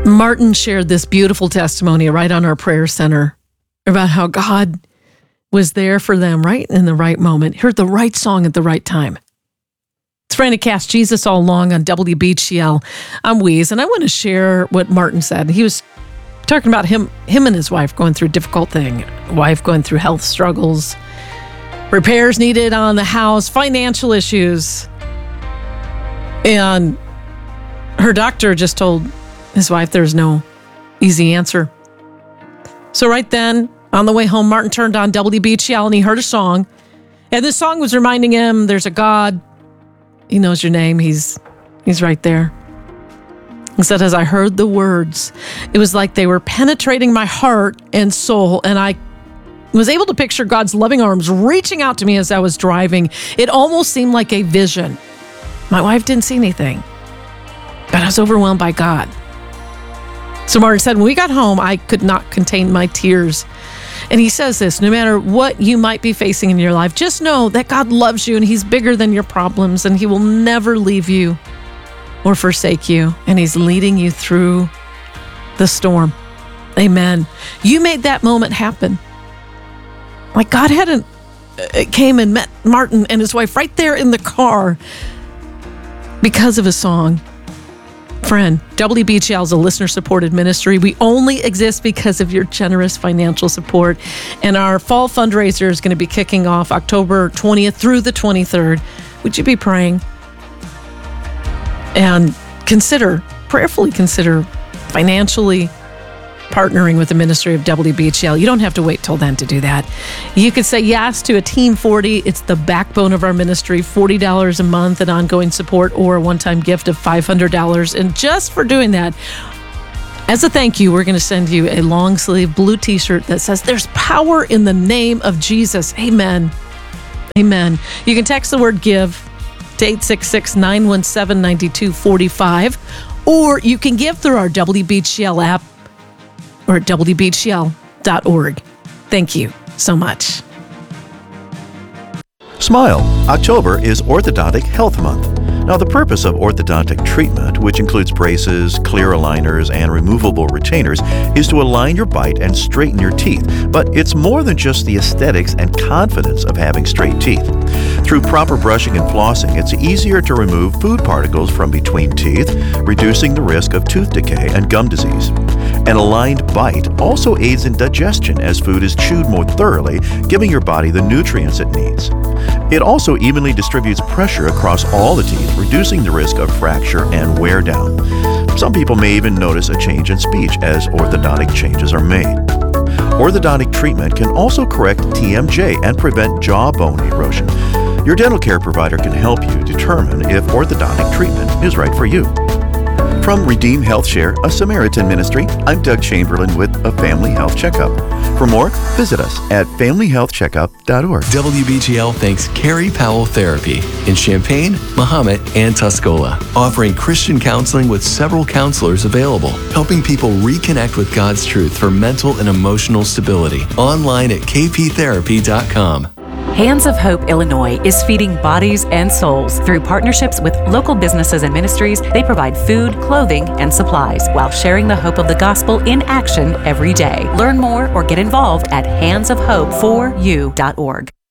Martin shared this beautiful testimony right on our prayer center about how God was there for them right in the right moment, heard the right song at the right time. It's Franny Cast, Jesus All Along on WBCL. I'm Weeze, and I want to share what Martin said. He was talking about him and his wife going through a difficult thing, wife going through health struggles, repairs needed on the house, financial issues. And her doctor just told his wife there's no easy answer. So right then, on the way home, Martin turned on WBCL and he heard a song. And this song was reminding him there's a God. He knows your name. He's right there. He said, as I heard the words, it was like they were penetrating my heart and soul. And I was able to picture God's loving arms reaching out to me as I was driving. It almost seemed like a vision. My wife didn't see anything, but I was overwhelmed by God. So Martin said, when we got home, I could not contain my tears. And he says this, no matter what you might be facing in your life, just know that God loves you and he's bigger than your problems and he will never leave you or forsake you. And he's leading you through the storm. Amen. You made that moment happen. Like God came and met Martin and his wife right there in the car because of a song. Friend, WBCL is a listener-supported ministry. We only exist because of your generous financial support. And our fall fundraiser is going to be kicking off October 20th through the 23rd. Would you be praying? And prayerfully consider financially partnering with the ministry of WBCL. You don't have to wait till then to do that. You could say yes to a Team 40. It's the backbone of our ministry, $40 a month in ongoing support or a one-time gift of $500. And just for doing that, as a thank you, we're going to send you a long-sleeve blue t-shirt that says, there's power in the name of Jesus. Amen. Amen. You can text the word give to 866-917-9245, or you can give through our WBCL app or at WBCL.org. Thank you so much. Smile. October is Orthodontic Health Month. Now, the purpose of orthodontic treatment, which includes braces, clear aligners, and removable retainers, is to align your bite and straighten your teeth. But it's more than just the aesthetics and confidence of having straight teeth. Through proper brushing and flossing, it's easier to remove food particles from between teeth, reducing the risk of tooth decay and gum disease. An aligned bite also aids in digestion as food is chewed more thoroughly, giving your body the nutrients it needs. It also evenly distributes pressure across all the teeth, reducing the risk of fracture and wear down. Some people may even notice a change in speech as orthodontic changes are made. Orthodontic treatment can also correct TMJ and prevent jawbone erosion. Your dental care provider can help you determine if orthodontic treatment is right for you. From Redeem Health Share, a Samaritan ministry, I'm Doug Chamberlain with a Family Health Checkup. For more, visit us at familyhealthcheckup.org. WBGL thanks Carrie Powell Therapy in Champaign, Mahomet, and Tuscola, offering Christian counseling with several counselors available, helping people reconnect with God's truth for mental and emotional stability. Online at kptherapy.com. Hands of Hope Illinois is feeding bodies and souls. Through partnerships with local businesses and ministries, they provide food, clothing, and supplies while sharing the hope of the gospel in action every day. Learn more or get involved at handsofhope4u.org.